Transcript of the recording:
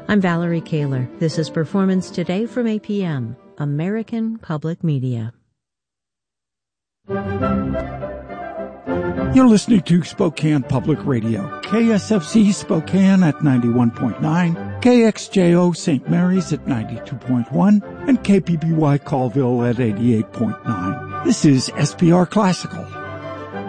I'm Valerie Kaler. This is Performance Today from APM, American Public Media. You're listening to Spokane Public Radio, KSFC Spokane at 91.9, KXJO St. Mary's at 92.1, and KPBY Colville at 88.9. This is SPR Classical.